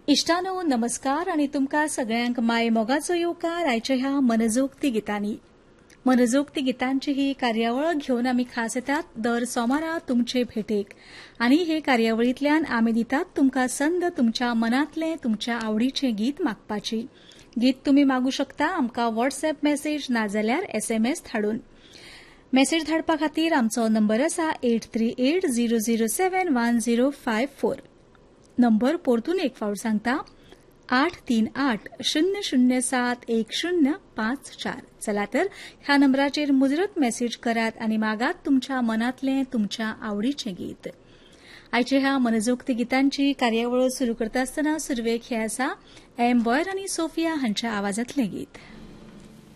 इष्टानो नमस्कार आणि तुमका सगळ्यांक माय मोगाचो येवकार आयच्या ह्या मनजोक्ती गितांनी. मनजोक्ती गितांची ही कार्यावळ घेऊन आम्ही खास येतात दर सोमारा तुमचे भेटेक आणि हे कार्यावळींतल्यान आम्ही दितात तुमका संद तुमच्या मनातले तुमच्या आवडीचे गीत मागपाची. गीत तुम्ही मागू शकता आमका व्हॉट्सअप मेसेज नाजाल्यार SMS धाडून. मेसेज धाडपा खातीर आमचो नंबर आसा 8380071054. नंबर परतून एक फावट सांगता 8380071054. चला तर ह्या नंबराचेर मुजरत मेसेज करात आणि मागात तुमच्या मनातले तुमच्या आवडीचे गीत. आयचे ह्या मनजोक्ती गितांची कार्यावळ सुरू करता आसतना सुरवेक हे आसा एम बॉयर आणि सोफिया हांच्या आवाजातले गीत.